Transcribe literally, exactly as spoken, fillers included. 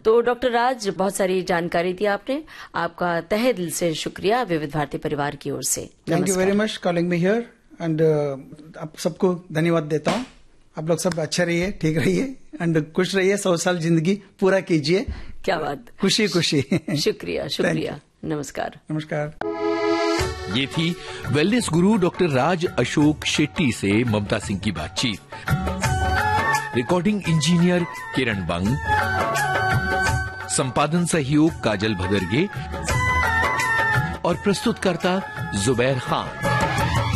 तो डॉक्टर राज, बहुत सारी जानकारी दी आपने, आपका तहे दिल से शुक्रिया विविध भारती परिवार की ओर से। Thank you very much calling me here and आप सबको धन्यवाद देता हूँ। आप लोग सब अच्छा रहिए, ठीक रहिए एंड खुश रहिए, सौ साल जिंदगी पूरा कीजिए। क्या बात, खुशी खुशी। शुक्रिया शुक्रिया, नमस्कार नमस्कार। ये थी वेलनेस गुरु डॉक्टर राज अशोक शेट्टी से ममता सिंह की बातचीत। रिकॉर्डिंग इंजीनियर किरण बंग, संपादन सहयोग काजल भदरगे और प्रस्तुतकर्ता जुबैर खान।